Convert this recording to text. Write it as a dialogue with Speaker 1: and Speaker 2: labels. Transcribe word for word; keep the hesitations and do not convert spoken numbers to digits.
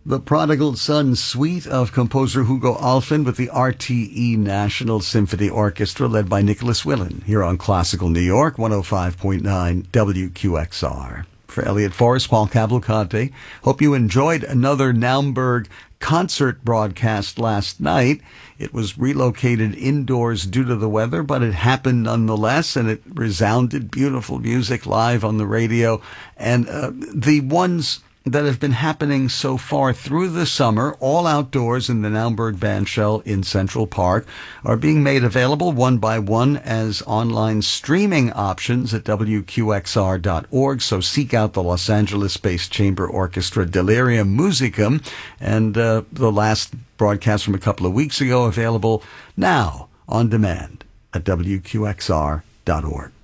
Speaker 1: The Prodigal Son Suite of composer Hugo Alfvén with the R T E National Symphony Orchestra led by Nicholas Willen here on Classical New York, one oh five point nine W Q X R. For Elliot Forrest, Paul Cavalcante, hope you enjoyed another Naumburg concert broadcast last night. It was relocated indoors due to the weather, but it happened nonetheless, and it resounded beautiful music live on the radio. And uh, the ones that have been happening so far through the summer, all outdoors in the Naumburg Bandshell in Central Park, are being made available one by one as online streaming options at W Q X R dot org. So seek out the Los Angeles-based chamber orchestra Delirium Musicum, and uh, the last broadcast from a couple of weeks ago available now on demand at W Q X R dot org.